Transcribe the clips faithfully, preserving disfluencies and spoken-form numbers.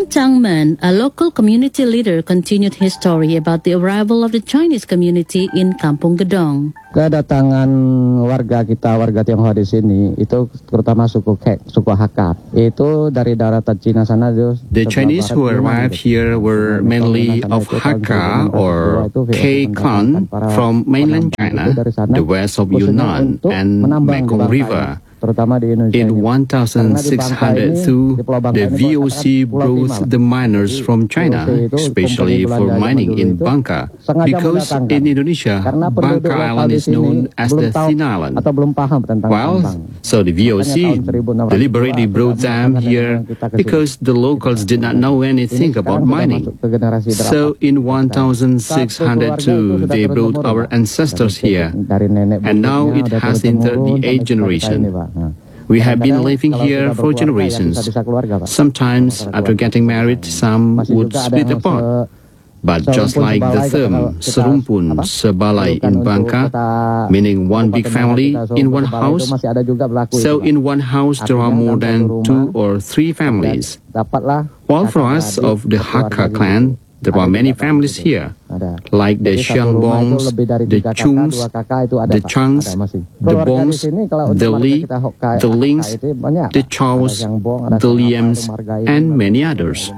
Chen Changmen, a local community leader, continued his story about the arrival of the Chinese community in Kampung Gedong. Kedatangan warga kita, warga Tionghoa di sini, itu terutama suku Kek, suku Hakka, itu dari daratan Cina sana. The Chinese who arrived here were mainly of Hakka or K clan from mainland China, the west of Yunnan and Mekong River. In one thousand six hundred two, the V O C brought the miners from China, especially for mining in Bangka, because in Indonesia, Bangka Island is known as the Thin Island. Well, so the V O C deliberately brought them here because the locals did not know anything about mining. So in one thousand six hundred two, they brought our ancestors here, and now it has entered the eighth generation. We have been living here for generations. Sometimes, after getting married, some would split apart. But just like the term serumpun sebalai in Bangka, meaning one big family in one house, so in one house there are more than two or three families. While for us of the Hakka clan, there are many families here, like the Xiangbongs, the Chungs, the Changs, the Bongs, the Li, the Lings, the Chows, the Liams, and many others.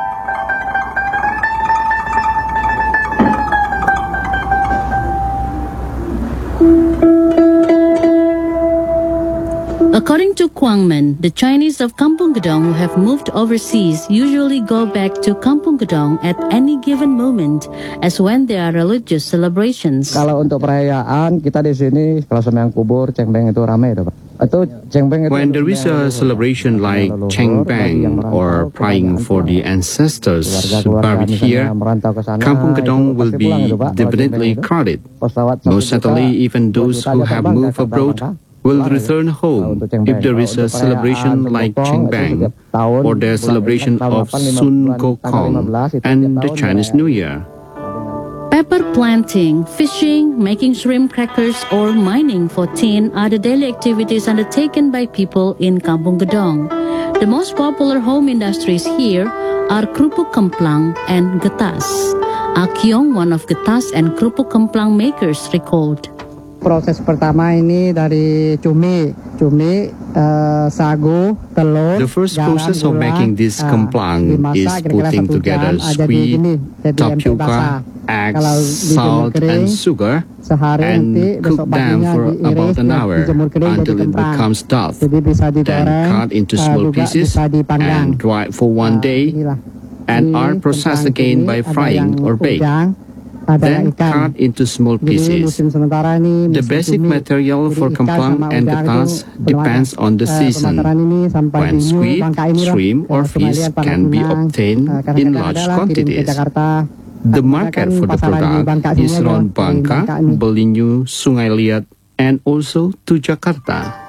According to Kwangmen, the Chinese of Kampung Gedong who have moved overseas usually go back to Kampung Gedong at any given moment, as when there are religious celebrations. Kalau untuk perayaan kita di sini, kalau sembahyang kubur, cengbeng itu ramai itu, Pak. When there is a celebration like Cheng Bang or praying for the ancestors buried here, Kampung Gedong will be definitely crowded. Most certainly, even those who have moved abroad will return home if there is a celebration like Cheng Bang or the celebration of Sun Gokong and the Chinese New Year. Pepper planting, fishing, making shrimp crackers, or mining for tin are the daily activities undertaken by people in Kampung Gedong. The most popular home industries here are kerupuk kemplang and getas. Akyong, one of getas and kerupuk kemplang makers, recalled. Proses pertama ini dari cumi, cumi, uh, sagu, telur. The first process of making this kemplang is putting together sweet, tapioca, eggs, salt, and sugar, and cook them for about an hour until it becomes tough. Then cut into small pieces and dry for one day, and are processed again by frying or baked. Then cut into small pieces. The basic material for kemplang and getas depends on the season, when squid, shrimp, or fish can be obtained in large quantities. The market for the product is around Bangka, Belinyu, Sungai Liat, and also to Jakarta.